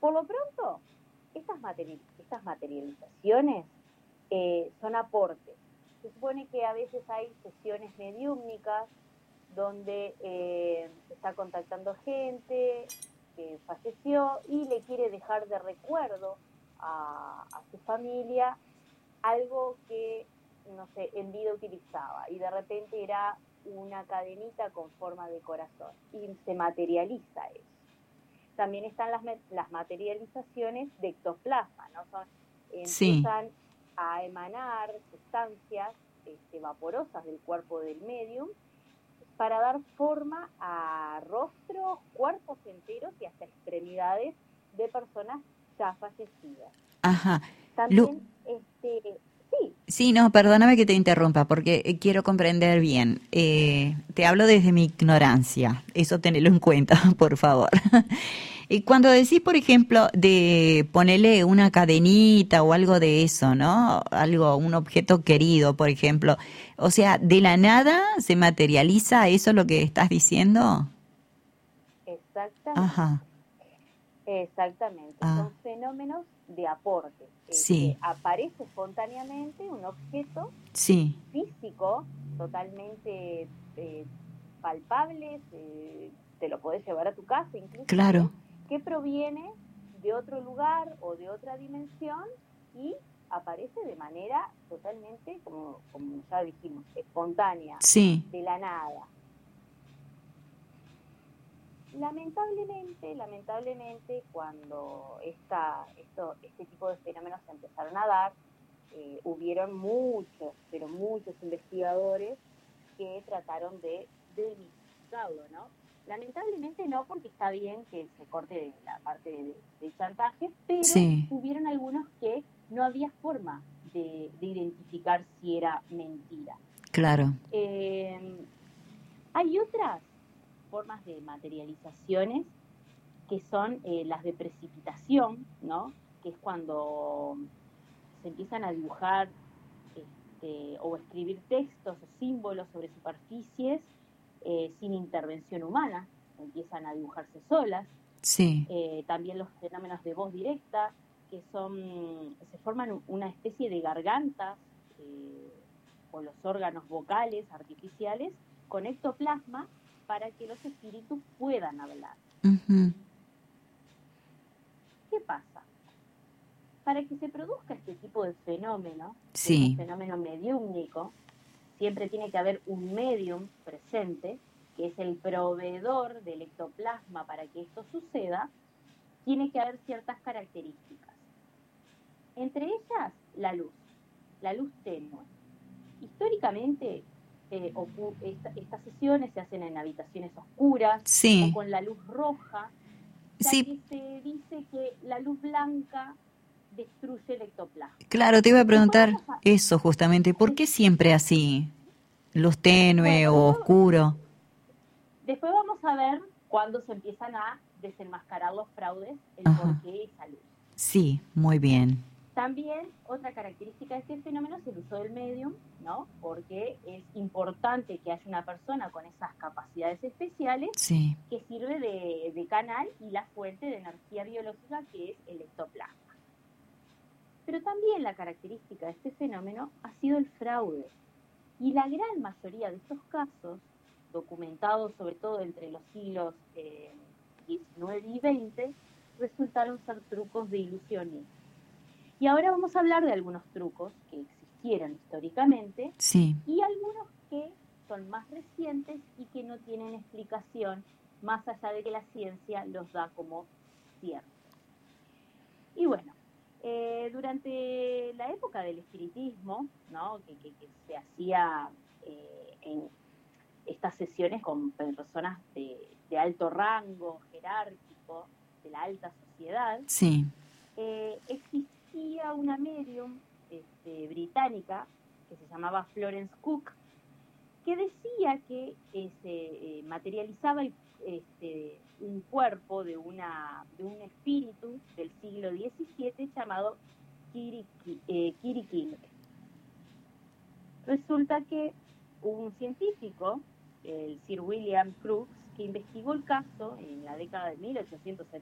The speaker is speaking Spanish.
Por lo pronto, estas materializaciones son aportes. Se supone que a veces hay sesiones mediúmnicas donde se está contactando gente que falleció y le quiere dejar de recuerdo a su familia algo que, no sé, en vida utilizaba, y de repente era una cadenita con forma de corazón y se materializa eso. También están las materializaciones de ectoplasma, ¿no? Sí. Empiezan a emanar sustancias vaporosas del cuerpo del medium para dar forma a rostros, cuerpos enteros y hasta extremidades de personas ya fallecidas. Ajá. Lu También, sí, Sí, no, perdóname que te interrumpa, porque quiero comprender bien. Te hablo desde mi ignorancia, eso tenelo en cuenta, por favor. Y cuando decís, por ejemplo, de ponerle una cadenita o algo de eso, ¿no? Algo, un objeto querido, por ejemplo. O sea, ¿de la nada se materializa eso lo que estás diciendo? exactamente. Ajá. Exactamente, Ah, son fenómenos de aporte. sí, Aparece espontáneamente un objeto sí, físico totalmente eh, palpable, te lo podés llevar a tu casa inclusive, claro. que proviene de otro lugar o de otra dimensión y aparece de manera totalmente, como ya dijimos, espontánea, Sí, de la nada. Lamentablemente, cuando este tipo de fenómenos se empezaron a dar, hubieron muchos, pero muchos investigadores que trataron de desmitificarlo, ¿no? Lamentablemente no, porque está bien que se corte la parte de chantaje, pero sí, hubieron algunos que no había forma de identificar si era mentira. claro. Eh, Hay otras formas de materializaciones que son las de precipitación, ¿no? Que es cuando se empiezan a dibujar o escribir textos o símbolos sobre superficies sin intervención humana, empiezan a dibujarse solas. Sí, También los fenómenos de voz directa, que se forman una especie de gargantas o los órganos vocales artificiales con ectoplasma para que los espíritus puedan hablar. ujú, ¿Qué pasa? Para que se produzca este tipo de fenómeno, que es un sí, fenómeno mediúmnico, siempre tiene que haber un medium presente, que es el proveedor del ectoplasma para que esto suceda. Tiene que haber ciertas características. Entre ellas, la luz tenue. Históricamente, estas sesiones se hacen en habitaciones oscuras o sí, con la luz roja, ya sí. que se dice que la luz blanca destruye el ectoplasma. Claro, te iba a Después preguntar vamos a... eso justamente. ¿Por des- qué siempre así? Luz tenue bueno, o oscuro. después vamos a ver cuándo se empiezan a desenmascarar los fraudes, el por Ajá. qué esa luz. Sí, muy bien. También otra característica de este fenómeno es el uso del medium, ¿no? Porque es importante que haya una persona con esas capacidades especiales Sí. que sirve de canal y la fuente de energía biológica que es el ectoplasma. Pero también la característica de este fenómeno ha sido el fraude. Y la gran mayoría de estos casos, documentados sobre todo entre los siglos XIX y XX, resultaron ser trucos de ilusionismo. Y ahora vamos a hablar de algunos trucos que existieron históricamente Sí. y algunos que son más recientes y que no tienen explicación más allá de que la ciencia los da como ciertos. Y bueno, durante la época del espiritismo, ¿no? que se hacía en estas sesiones con personas de alto rango jerárquico, de la alta sociedad, Sí. existía una medium británica que se llamaba Florence Cook, que decía que se materializaba un cuerpo de un espíritu del siglo XVII llamado Kiri King. Resulta que hubo un científico, el Sir William Crookes, que investigó el caso en la década de